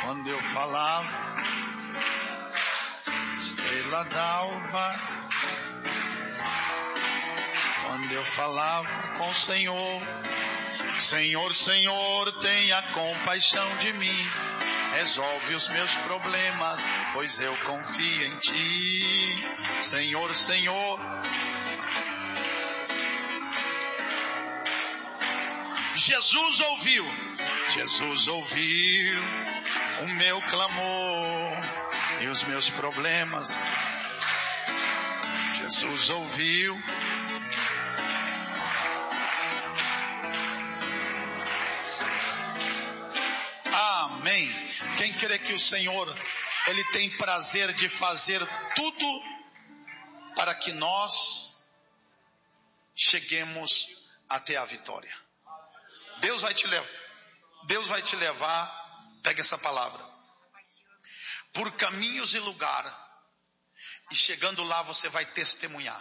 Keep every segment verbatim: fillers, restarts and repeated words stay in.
Quando eu falava, estrela d'alva. Quando eu falava com o Senhor, Senhor, Senhor, tenha compaixão de mim. Resolve os meus problemas, pois eu confio em Ti. Senhor, Senhor. Jesus ouviu, Jesus ouviu o meu clamor e os meus problemas. Jesus ouviu. Amém. Quem crê que o Senhor, Ele tem prazer de fazer tudo para que nós cheguemos até a vitória. Deus vai te levar, Deus vai te levar, pega essa palavra, por caminhos e lugar, e chegando lá você vai testemunhar.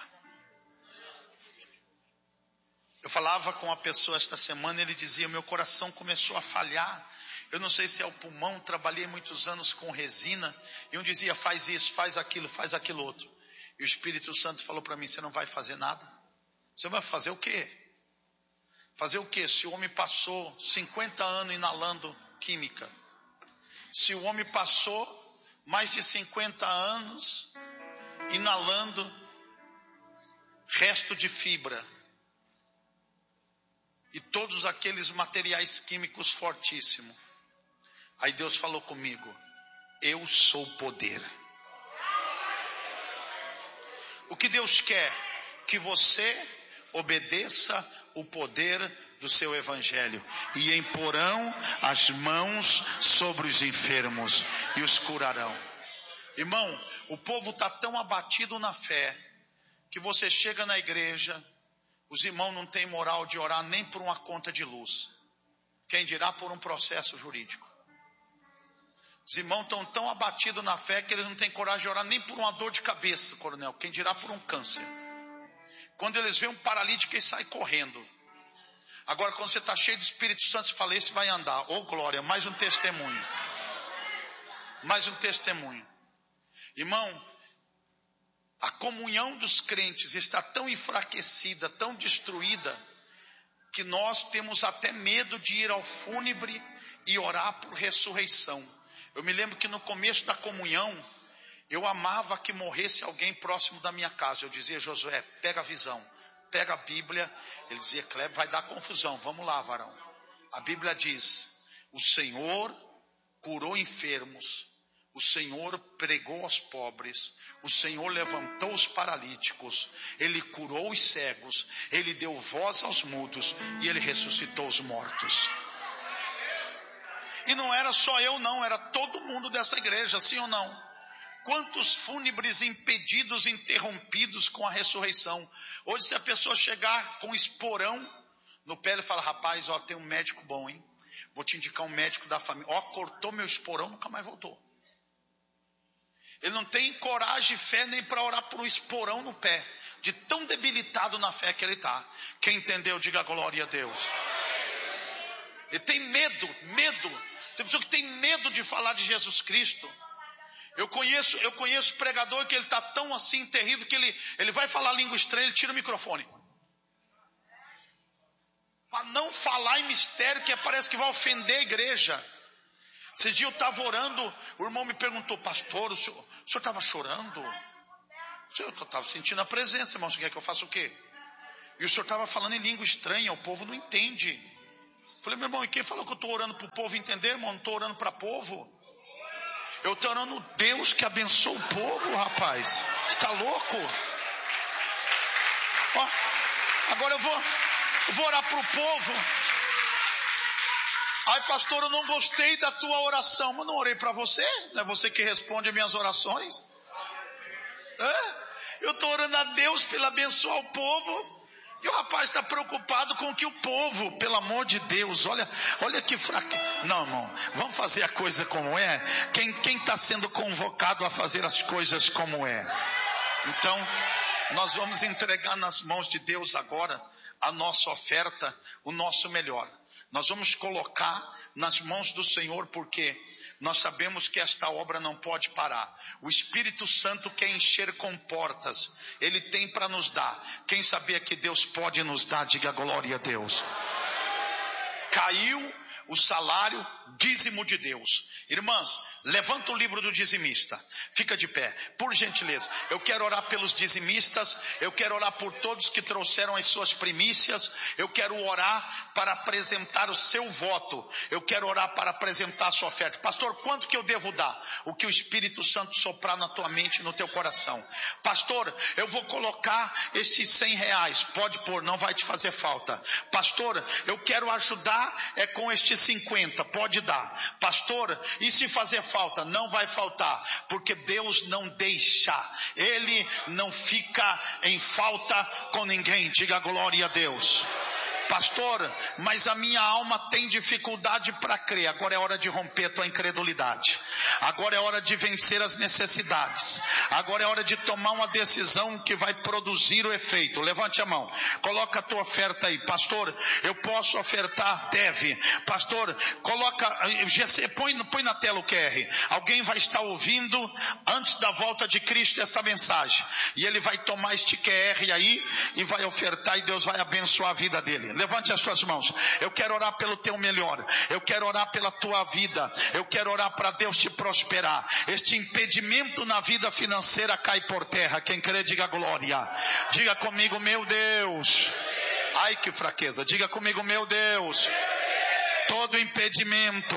Eu falava com uma pessoa esta semana, ele dizia, meu coração começou a falhar, eu não sei se é o pulmão, trabalhei muitos anos com resina, e um dizia, faz isso, faz aquilo, faz aquilo outro, e o Espírito Santo falou para mim, você não vai fazer nada? Você vai fazer o quê? Fazer o quê? Se o homem passou cinquenta anos inalando química, se o homem passou mais de cinquenta anos inalando resto de fibra e todos aqueles materiais químicos fortíssimos, aí Deus falou comigo, eu sou poder. O que Deus quer? Que você obedeça o poder do seu evangelho, e imporão as mãos sobre os enfermos e os curarão. Irmão, o povo está tão abatido na fé, que você chega na igreja, os irmãos não têm moral de orar nem por uma conta de luz, quem dirá por um processo jurídico. Os irmãos estão tão abatidos na fé, que eles não têm coragem de orar nem por uma dor de cabeça, coronel, quem dirá por um câncer. Quando eles veem um paralítico, eles saem correndo. Agora, quando você está cheio do Espírito Santo, você fala, esse vai andar. Oh, glória, mais um testemunho. Mais um testemunho. Irmão, a comunhão dos crentes está tão enfraquecida, tão destruída, que nós temos até medo de ir ao fúnebre e orar por ressurreição. Eu me lembro que no começo da comunhão, eu amava que morresse alguém próximo da minha casa. Eu dizia, Josué, pega a visão, pega a Bíblia. Ele dizia, Kleber, vai dar confusão, vamos lá, varão. A Bíblia diz, o Senhor curou enfermos, o Senhor pregou aos pobres, o Senhor levantou os paralíticos, Ele curou os cegos, Ele deu voz aos mudos e Ele ressuscitou os mortos. E não era só eu não, era todo mundo dessa igreja, sim ou não? Quantos fúnebres impedidos, interrompidos com a ressurreição. Hoje, se a pessoa chegar com esporão no pé, ele fala, rapaz, ó, tem um médico bom, hein? Vou te indicar um médico da família. Ó, cortou meu esporão, nunca mais voltou. Ele não tem coragem e fé nem para orar por um esporão no pé, de tão debilitado na fé que ele está. Quem entendeu, diga glória a Deus. Ele tem medo, medo. Tem pessoa que tem medo de falar de Jesus Cristo. Eu conheço, eu conheço pregador que ele está tão assim terrível que ele, ele vai falar língua estranha, ele tira o microfone. Para não falar em mistério, que parece que vai ofender a igreja. Esse dia eu estava orando, o irmão me perguntou, pastor, o senhor estava chorando? Eu estava sentindo a presença, irmão, você quer que eu faça o quê? E o senhor estava falando em língua estranha, o povo não entende. Falei, meu irmão, e quem falou que eu estou orando para o povo entender, irmão? Não estou orando para o povo. Eu estou orando Deus que abençoa o povo, rapaz. Está louco? Ó, agora eu vou, eu vou orar para o povo. Ai, pastor, eu não gostei da tua oração. Mas não orei para você? Não é você que responde as minhas orações? É? Eu estou orando a Deus para ele abençoar o povo. E o rapaz está preocupado com que o povo, pelo amor de Deus, olha, olha que fraco. Não, irmão, vamos fazer a coisa como é. Quem quem está sendo convocado a fazer as coisas como é? Então, nós vamos entregar nas mãos de Deus agora a nossa oferta, o nosso melhor. Nós vamos colocar nas mãos do Senhor, por quê? nós sabemos que esta obra não pode parar. O Espírito Santo quer encher com portas. Ele tem para nos dar. Quem sabia que Deus pode nos dar? Diga glória a Deus. Caiu o salário, dízimo de Deus. Irmãs, levanta o livro do dizimista. Fica de pé, por gentileza. Eu quero orar pelos dizimistas. Eu quero orar por todos que trouxeram as suas primícias. Eu quero orar para apresentar o seu voto. Eu quero orar para apresentar a sua oferta. Pastor, quanto que eu devo dar? O que o Espírito Santo soprar na tua mente e no teu coração. Pastor, eu vou colocar estes cem reais. Pode pôr, não vai te fazer falta. Pastor, eu quero ajudar é com estes cinquenta. Pode dar. Pastor, e se fazer falta? Não vai faltar, porque Deus não deixa, Ele não fica em falta com ninguém. Diga glória a Deus. Pastor, mas a minha alma tem dificuldade para crer. Agora é hora de romper a tua incredulidade. Agora é hora de vencer as necessidades. Agora é hora de tomar uma decisão que vai produzir o efeito. Levante a mão, coloca a tua oferta aí. Pastor, eu posso ofertar? Deve. Pastor, coloca, põe, põe na tela o Q R. Alguém vai estar ouvindo antes da volta de Cristo essa mensagem, e ele vai tomar este Q R aí e vai ofertar, e Deus vai abençoar a vida dele. Levante as suas mãos. Eu quero orar pelo teu melhor. Eu quero orar pela tua vida. Eu quero orar para Deus te prosperar. Este impedimento na vida financeira cai por terra. Quem crê, diga glória. Diga comigo, meu Deus. Ai, que fraqueza. Diga comigo, meu Deus. Todo impedimento,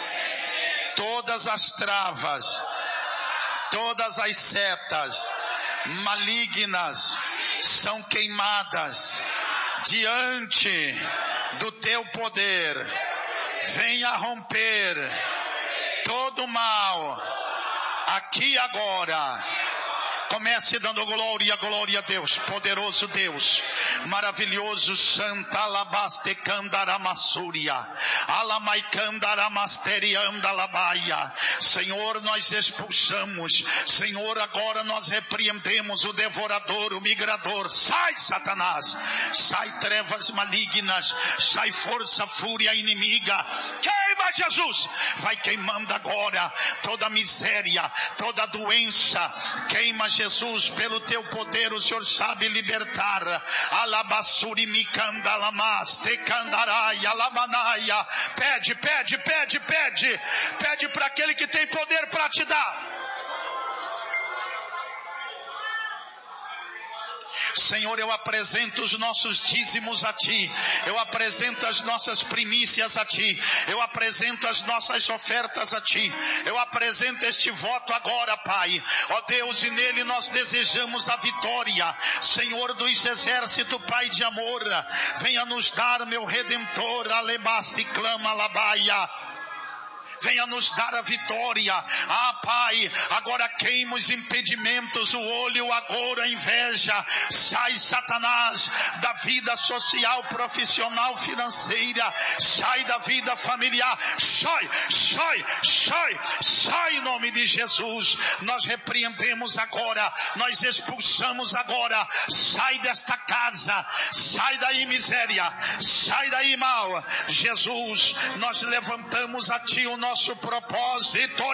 todas as travas, todas as setas malignas são queimadas diante do teu poder. Venha romper todo mal aqui agora. Comece dando glória, glória a Deus, poderoso Deus, maravilhoso, Santa Alabaste Candaramassúria, Alamaicandaramasteria. Senhor, nós expulsamos, Senhor, agora nós repreendemos o devorador, o migrador. Sai, Satanás, sai trevas malignas, sai força, fúria inimiga. Queima, Jesus, vai queimando agora toda miséria, toda doença. Queima, Jesus, pelo teu poder o Senhor sabe libertar. Alabassuri mikandalamas tekandarai alamanaia. Pede, pede, pede, pede. Pede para aquele que tem poder para te dar. Senhor, eu apresento os nossos dízimos a Ti. Eu apresento as nossas primícias a Ti. Eu apresento as nossas ofertas a Ti. Eu apresento este voto agora, Pai. Ó Deus, e nele nós desejamos a vitória. Senhor dos exércitos, Pai de amor, venha nos dar, meu Redentor, alebassi clama labaia. Venha nos dar a vitória. Ah, Pai, agora queima os impedimentos, o olho, agora a inveja. Sai, Satanás, da vida social, profissional, financeira. Sai da vida familiar. Sai, sai, sai, sai em nome de Jesus. Nós repreendemos agora, nós expulsamos agora. Sai desta casa, sai daí miséria, sai daí mal. Jesus, nós levantamos a Ti o nosso nosso propósito,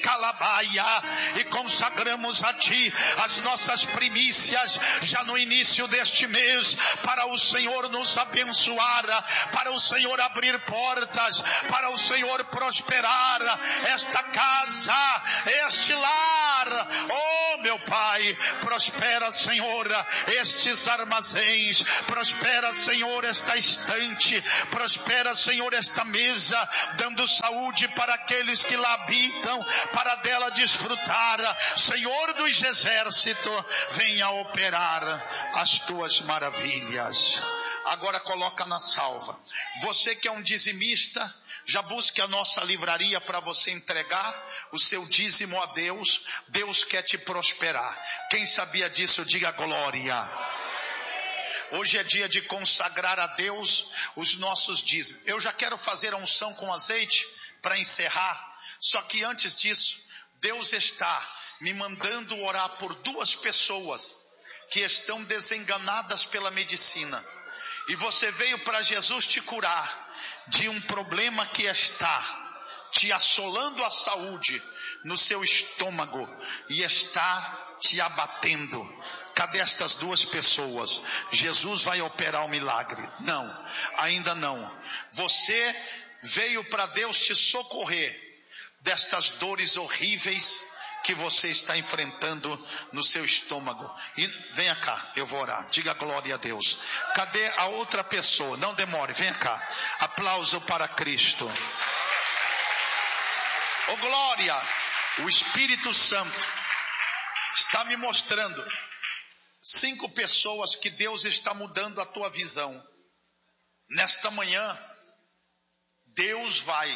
e consagramos a Ti as nossas primícias já no início deste mês, para o Senhor nos abençoar, para o Senhor abrir portas, para o Senhor prosperar esta casa, este lar. Oh, meu Pai, prospera, Senhor, estes armazéns, prospera, Senhor, esta estante, prospera, Senhor, esta mesa, dando saúde para aqueles que lá habitam, para dela desfrutar. Senhor dos exércitos, venha operar as tuas maravilhas. Agora coloca na salva. Você que é um dizimista, já busque a nossa livraria para você entregar o seu dízimo a Deus. Deus quer te prosperar. Quem sabia disso, diga glória. Hoje é dia de consagrar a Deus os nossos dízimos. Eu já quero fazer a unção com azeite para encerrar. Só que antes disso, Deus está me mandando orar por duas pessoas que estão desenganadas pela medicina. E você veio para Jesus te curar de um problema que está te assolando a saúde no seu estômago e está te abatendo. Cadê estas duas pessoas? Jesus vai operar o milagre? Não, ainda não. Você veio para Deus te socorrer destas dores horríveis que você está enfrentando no seu estômago. E venha cá, eu vou orar. Diga glória a Deus. Cadê a outra pessoa? Não demore, venha cá. Aplauso para Cristo. Oh glória! O Espírito Santo está me mostrando cinco pessoas que Deus está mudando a tua visão. Nesta manhã, Deus vai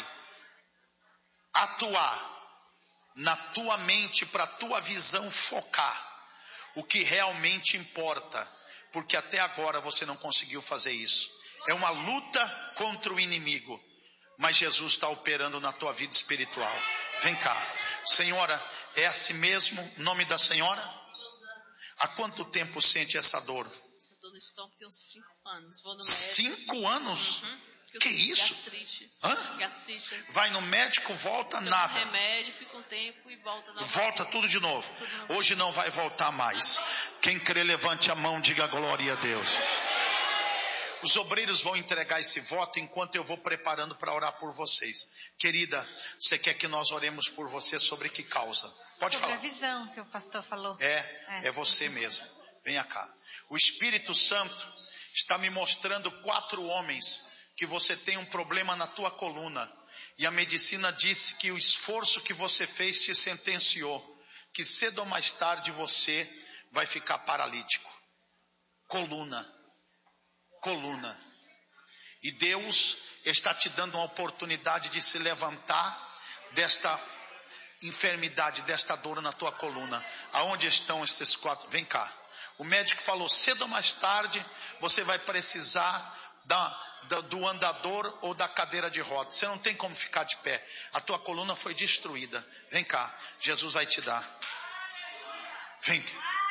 atuar na tua mente para a tua visão focar o que realmente importa, porque até agora você não conseguiu fazer isso. É uma luta contra o inimigo, mas Jesus está operando na tua vida espiritual. Vem cá, senhora, é assim mesmo? O nome da senhora? Há quanto tempo sente essa dor? Essa dor no estômago tem uns cinco anos. Vou no médico. Cinco anos? Uhum. Que isso? Gastrite. Hã? Gastrite. Vai no médico, volta Tomo nada. remédio, fica um tempo e volta novamente. Volta tudo de novo. Tudo novo. Hoje não vai voltar mais. Quem crê, levante a mão, diga glória a Deus. Os obreiros vão entregar esse voto enquanto eu vou preparando para orar por vocês. Querida, você quer que nós oremos por você sobre que causa? Pode sobre falar. a visão que o pastor falou. É, é, é você mesmo. Venha cá. O Espírito Santo está me mostrando quatro homens que você tem um problema na tua coluna. E a medicina disse que o esforço que você fez te sentenciou. Que cedo ou mais tarde você vai ficar paralítico. Coluna. Coluna. E Deus está te dando uma oportunidade de se levantar desta enfermidade, desta dor na tua coluna. Aonde estão esses quatro? Vem cá. O médico falou, cedo ou mais tarde você vai precisar da, da, do andador ou da cadeira de rodas. Você não tem como ficar de pé. A tua coluna foi destruída. Vem cá, Jesus vai te dar. Vem.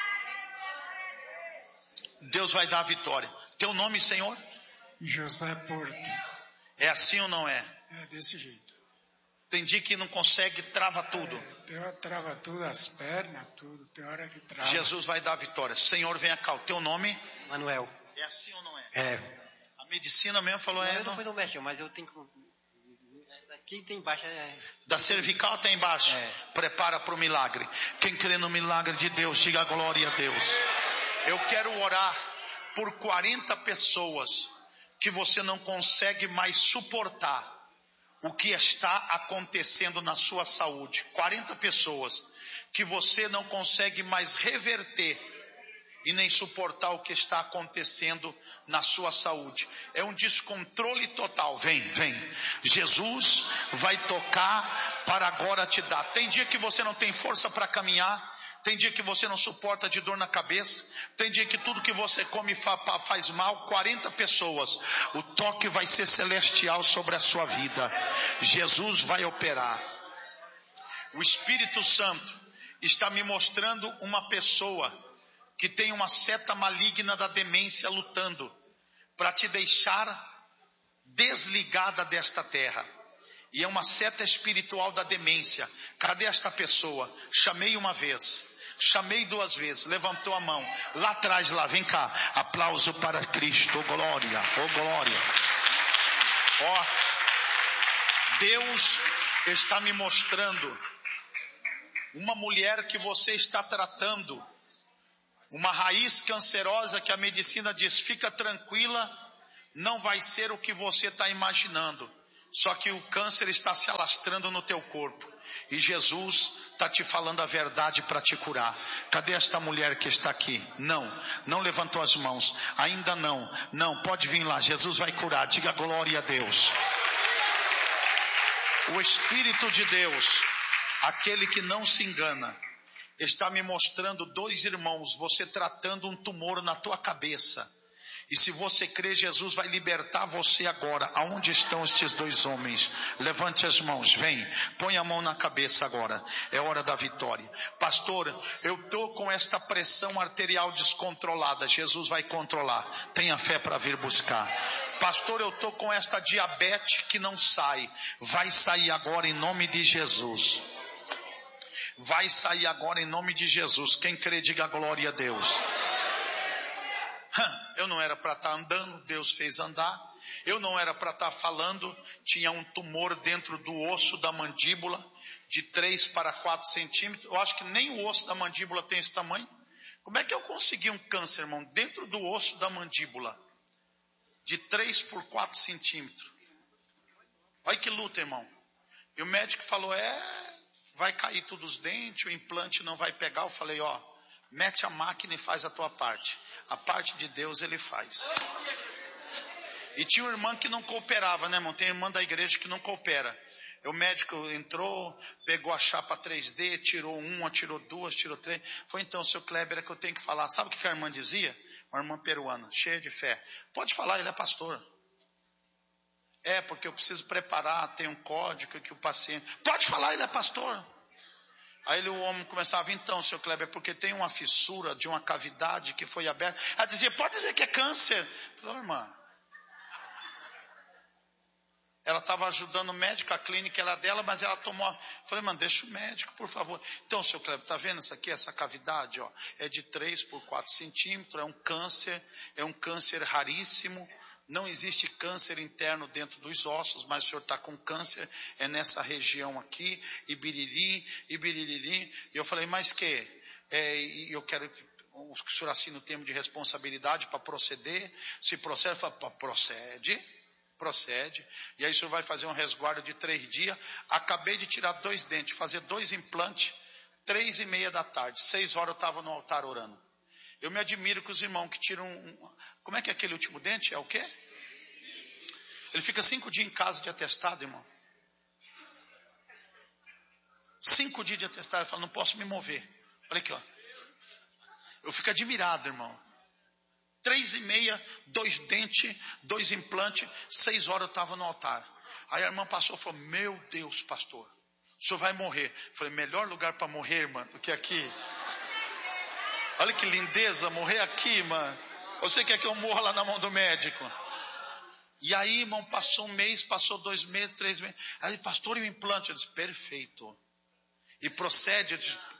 Deus vai dar a vitória. Teu nome, Senhor? José Porto. É assim ou não é? É desse jeito. Tem dia que não consegue, trava tudo. É, tem hora que trava tudo, as pernas, tudo. Tem hora que trava. Jesus vai dar a vitória. Senhor, venha cá. O teu nome? Manuel. É assim ou não é? É. A medicina mesmo falou, Não, é. eu não Não... fui no médico, mas eu tenho que... Aqui tem embaixo é... Da cervical até embaixo. É. Prepara para o milagre. Quem crê no milagre de Deus, diga glória a Deus. Eu quero orar por quarenta pessoas que você não consegue mais suportar o que está acontecendo na sua saúde. quarenta pessoas que você não consegue mais reverter e nem suportar o que está acontecendo na sua saúde. É um descontrole total. Vem, vem. Jesus vai tocar para agora te dar. Tem dia que você não tem força para caminhar. Tem dia que você não suporta de dor na cabeça. Tem dia que tudo que você come faz mal. quarenta pessoas. O toque vai ser celestial sobre a sua vida. Jesus vai operar. O Espírito Santo está me mostrando uma pessoa que tem uma seta maligna da demência lutando para te deixar desligada desta terra. E é uma seta espiritual da demência. Cadê esta pessoa? Chamei uma vez, chamei duas vezes, levantou a mão. Lá atrás, lá, vem cá. Aplauso para Cristo, oh glória, oh glória. Ó, Deus está me mostrando uma mulher que você está tratando. Uma raiz cancerosa que a medicina diz, fica tranquila, não vai ser o que você está imaginando. Só que o câncer está se alastrando no teu corpo. E Jesus está te falando a verdade para te curar. Cadê esta mulher que está aqui? Não, não levantou as mãos. Ainda não, não, pode vir lá. Jesus vai curar, diga glória a Deus. O Espírito de Deus, aquele que não se engana, está me mostrando dois irmãos, você tratando um tumor na tua cabeça. E se você crê, Jesus vai libertar você agora. Aonde estão estes dois homens? Levante as mãos, vem, põe a mão na cabeça agora. É hora da vitória. Pastor, eu estou com esta pressão arterial descontrolada. Jesus vai controlar. Tenha fé para vir buscar. Pastor, eu estou com esta diabetes que não sai. Vai sair agora em nome de Jesus. Vai sair agora em nome de Jesus. Quem crê, diga glória a Deus. Eu não era para estar andando, Deus fez andar. Eu não era para estar falando, tinha um tumor dentro do osso da mandíbula, de três para quatro centímetros. Eu acho que nem o osso da mandíbula tem esse tamanho. Como é que eu consegui um câncer, irmão, dentro do osso da mandíbula, de três por quatro centímetros? Olha que luta, irmão. E o médico falou, é, vai cair tudo os dentes, o implante não vai pegar. Eu falei, ó, mete a máquina e faz a tua parte. A parte de Deus ele faz. E tinha uma irmã que não cooperava, né, irmão? Tem irmã da igreja que não coopera. O médico entrou, pegou a chapa três D, tirou uma, tirou duas, tirou três. Foi então, seu Kleber, é que eu tenho que falar. Sabe o que a irmã dizia? Uma irmã peruana, cheia de fé. Pode falar, ele é pastor. É, porque eu preciso preparar, tem um código que o paciente... Pode falar, ele é pastor. Aí o homem começava, então, seu Kleber, porque tem uma fissura de uma cavidade que foi aberta. Ela dizia, pode dizer que é câncer. Eu falei, irmã. Ela estava ajudando o médico, a clínica era dela, mas ela tomou... Eu falei, irmã, deixa o médico, por favor. Então, seu Kleber, está vendo isso aqui, essa cavidade? Ó, é de três por quatro centímetros, é um câncer, é um câncer raríssimo. Não existe câncer interno dentro dos ossos, mas o senhor está com câncer, é nessa região aqui, e biriri, e biririri. E eu falei, mas que? É, e eu quero que o senhor assine o termo de responsabilidade para proceder. Se procede, eu falo, procede, procede. E aí o senhor vai fazer um resguardo de três dias. Acabei de tirar dois dentes, fazer dois implantes, três e meia da tarde. Seis horas eu estava no altar orando. Eu me admiro com os irmãos que tiram... Um, como é que é aquele último dente? É o quê? Ele fica cinco dias em casa de atestado, irmão. Cinco dias de atestado. Ele fala, não posso me mover. Olha aqui, ó. Eu fico admirado, irmão. Três e meia, dois dentes, dois implantes. Seis horas eu estava no altar. Aí a irmã passou e falou, meu Deus, pastor, o senhor vai morrer. Eu falei, melhor lugar para morrer, irmã, do que aqui. Olha que lindeza, morrer aqui, mano. Você quer que eu morra lá na mão do médico? E aí, irmão, passou um mês, passou dois meses, três meses. Aí, pastor, e o implante? Eu disse, perfeito. E procede,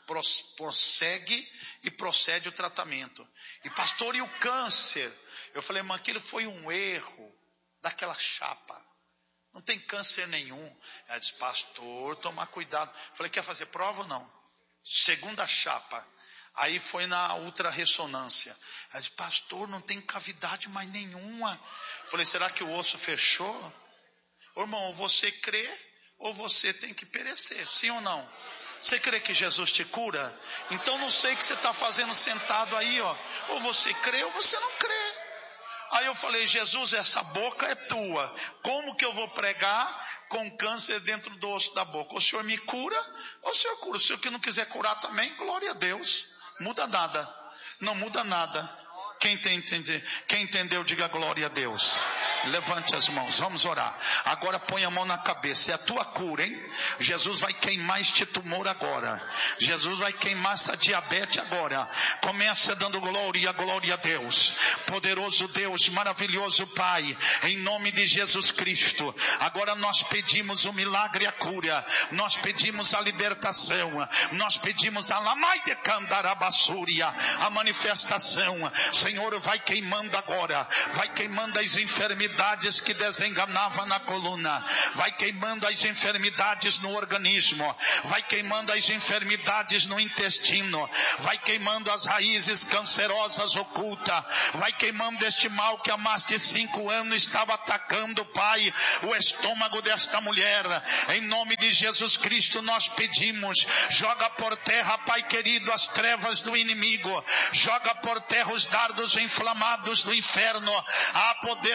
prossegue e procede o tratamento. E pastor, e o câncer? Eu falei, mas aquilo foi um erro daquela chapa. Não tem câncer nenhum. Ela disse, pastor, toma cuidado. Eu falei, quer fazer prova ou não? Segunda chapa. Aí foi na ultrarressonância. Ela disse, pastor, não tem cavidade mais nenhuma. Eu falei, será que o osso fechou? Ô, irmão, ou você crê, ou você tem que perecer, sim ou não? Você crê que Jesus te cura? Então não sei o que você está fazendo sentado aí, ó. Ou você crê, ou você não crê. Aí eu falei, Jesus, essa boca é tua. Como que eu vou pregar com câncer dentro do osso da boca? O Senhor me cura, ou o Senhor cura? Se o Senhor que não quiser curar também, glória a Deus. Muda nada. Não muda nada. Quem, tem, entender, quem entendeu, diga glória a Deus. Levante as mãos, vamos orar. Agora põe a mão na cabeça, é a tua cura, hein? Jesus vai queimar este tumor agora. Jesus vai queimar essa diabetes agora. Começa dando glória, glória a Deus. Poderoso Deus, maravilhoso Pai, em nome de Jesus Cristo. Agora nós pedimos o milagre e a cura. Nós pedimos a libertação. Nós pedimos a lamai de candarabassúria, a manifestação. Senhor, vai queimando agora. Vai queimando as enfermidades que desenganavam na coluna. Vai queimando as enfermidades no organismo. Vai queimando as enfermidades no intestino. Vai queimando as raízes cancerosas ocultas. Vai queimando este mal que há mais de cinco anos estava atacando, Pai, o estômago desta mulher. Em nome de Jesus Cristo nós pedimos, joga por terra, Pai querido, as trevas do inimigo. Joga por terra os dardos inflamados do inferno. Há poder no teu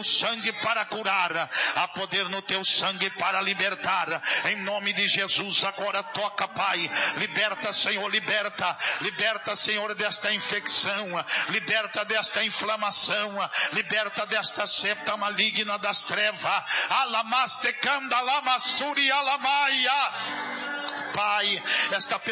teu sangue para curar, há poder no teu sangue para libertar. Em nome de Jesus, agora toca, Pai. Liberta, Senhor, liberta. Liberta, Senhor, desta infecção. Liberta desta inflamação. Liberta desta seta maligna das trevas. Alamaste canda lamassuri alamaia. Pai, esta